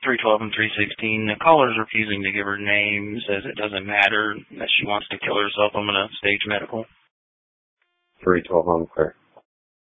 312 and 316. The caller's refusing to give her name, says it doesn't matter, that she wants to kill herself. I'm going to stage medical. 312, I'm clear.